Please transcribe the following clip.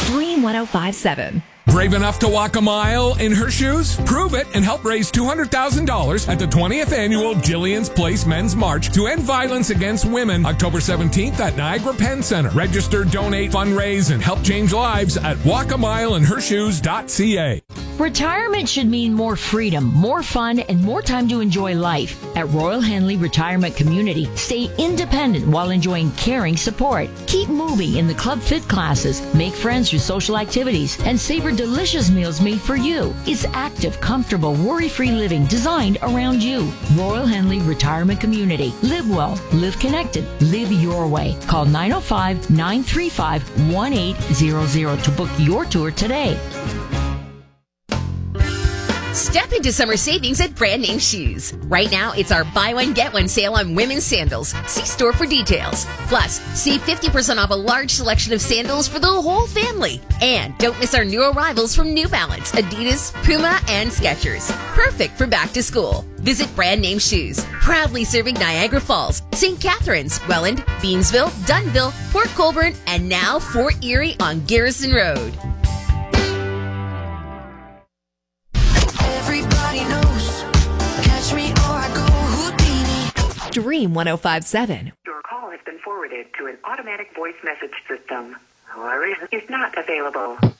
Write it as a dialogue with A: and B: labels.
A: Dream 105.7.
B: Brave enough to walk a mile in her shoes? Prove it and help raise $200,000 at the 20th annual Jillian's Place Men's March to end violence against women, October 17th at Niagara Penn Center. Register, donate, fundraise, and help change lives at walkamileinhershoes.ca.
C: Retirement should mean more freedom, more fun, and more time to enjoy life. At Royal Henley Retirement Community, stay independent while enjoying caring support. Keep moving in the Club Fit classes, make friends through social activities, and savor delicious meals made for you. It's active, comfortable, worry-free living designed around you. Royal Henley Retirement Community. Live well, live connected, live your way. Call 905-935-1800 to book your tour today.
D: Step into summer savings at Brand Name Shoes. Right now, it's our buy one, get one sale on women's sandals. See store for details. Plus, save 50% off a large selection of sandals for the whole family. And don't miss our new arrivals from New Balance, Adidas, Puma, and Skechers. Perfect for back to school. Visit Brand Name Shoes. Proudly serving Niagara Falls, St. Catharines, Welland, Beamsville, Dunnville, Port Colborne, and now Fort Erie on Garrison Road.
A: Dream 105.7.
E: Your call has been forwarded to an automatic voice message system. However, is not available.